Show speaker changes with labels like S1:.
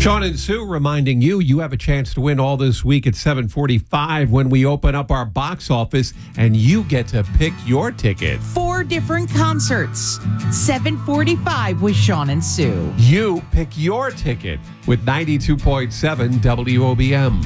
S1: Sean and Sue reminding you have a chance to win all this week at 7:45 when we open up our box office and you get to pick your ticket.
S2: 4 different concerts. 7:45 with Sean and Sue.
S1: You pick your ticket with 92.7 WOBM.